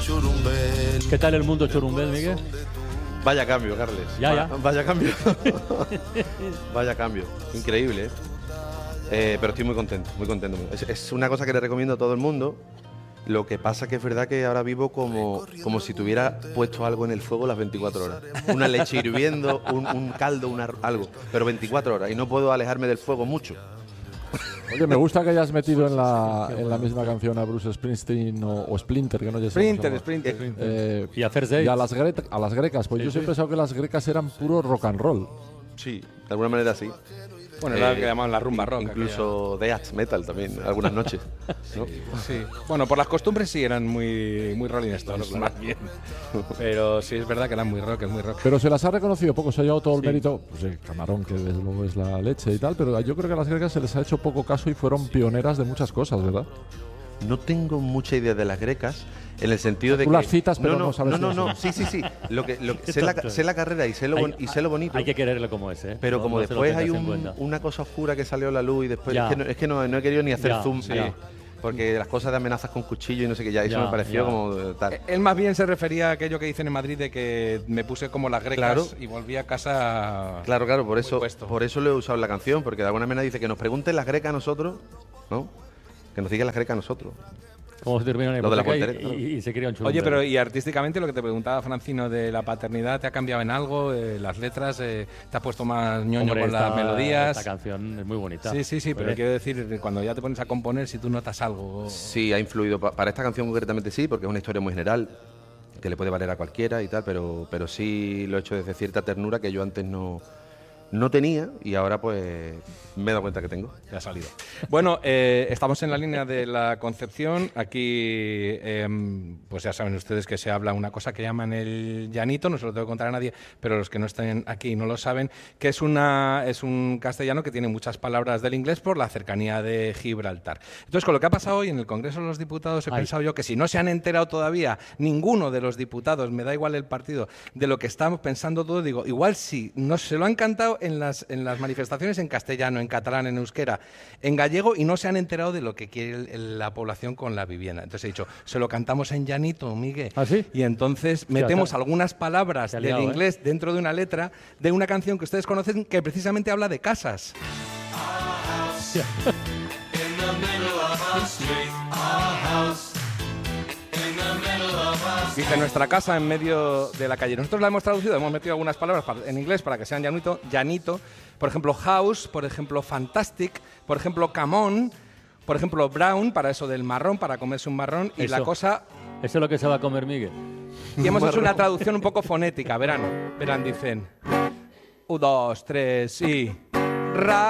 ¿Qué tal el mundo churumbel, Miguel? Vaya cambio, Carles. Ya. Vaya cambio. Vaya cambio. Increíble, pero estoy muy contento, muy contento. Es una cosa que le recomiendo a todo el mundo. Lo que pasa que es verdad que ahora vivo como si tuviera puesto algo en el fuego las 24 horas. Una leche hirviendo, un caldo, algo. Pero 24 horas. Y no puedo alejarme del fuego mucho. Oye, me gusta que hayas metido en la misma canción a Bruce Springsteen o Splinter, que no sé Splinter. Y a First Dates. Y a las grecas. Pues yo siempre he pensado que las grecas eran puro rock and roll. Sí, de alguna manera sí. Bueno, era lo que llamaban la rumba rock. Incluso death metal también, algunas noches, ¿no? Sí. Bueno, por las costumbres sí eran muy Rolling Stones, más bien. Pero sí es verdad que eran muy rock, es muy rock. Pero se las ha reconocido poco, se ha llevado todo el mérito. Pues el Camarón, que desde luego es la leche y tal, pero yo creo que a las grecas se les ha hecho poco caso y fueron pioneras de muchas cosas, ¿verdad? No tengo mucha idea de las grecas, en el sentido de Tú que... las citas, pero no sabes No, sí. Sé la carrera y sé lo bonito. Hay que quererlo como es, ¿eh? Pero como no después hay una cosa oscura que salió a la luz y después... Es que no he querido ni hacer zoom. Porque las cosas de amenazas con cuchillo y no sé qué, eso me pareció como tal. Él más bien se refería a aquello que dicen en Madrid de que me puse como las grecas y volví a casa... Claro, por eso lo he usado en la canción, porque de alguna manera dice que nos pregunten las grecas a nosotros, ¿no? Que nos digan las grecas a nosotros. Cómo se termina en lo de la y se cría un churumbel. Oye, pero y artísticamente lo que te preguntaba Francino de la paternidad, ¿te ha cambiado en algo? Las letras, ¿te has puesto más ñoño con las melodías? Esta canción es muy bonita. Sí, pero quiero decir, cuando ya te pones a componer, si tú notas algo... Sí, ha influido. Para esta canción concretamente sí, porque es una historia muy general, que le puede valer a cualquiera y tal, pero sí lo he hecho desde cierta ternura que yo antes no tenía y ahora pues me he dado cuenta que tengo. Ya ha salido. Bueno, estamos en la línea de la Concepción. Aquí, pues ya saben ustedes que se habla una cosa que llaman el llanito, no se lo tengo que contar a nadie, pero los que no estén aquí no lo saben, que es un castellano que tiene muchas palabras del inglés por la cercanía de Gibraltar. Entonces, con lo que ha pasado hoy en el Congreso de los Diputados, he pensado yo que si no se han enterado todavía ninguno de los diputados, me da igual el partido, de lo que estamos pensando todos, digo, igual si no se lo han cantado en las manifestaciones en castellano, en catalán, en euskera, en gallego y no se han enterado de lo que quiere la población con la vivienda. Entonces he dicho, se lo cantamos en llanito, Miguel. ¿Ah, sí? Y entonces metemos algunas palabras del inglés dentro de una letra de una canción que ustedes conocen que precisamente habla de casas. Dice nuestra casa en medio de la calle. Nosotros la hemos traducido, hemos metido algunas palabras en inglés para que sean llanito. Por ejemplo, house, por ejemplo, fantastic, por ejemplo, come on, por ejemplo, brown, para eso del marrón, para comerse un marrón. Y la cosa... Eso es lo que se va a comer Miguel. Y hemos hecho una traducción un poco fonética, verán, dicen 1, 2, 3 y...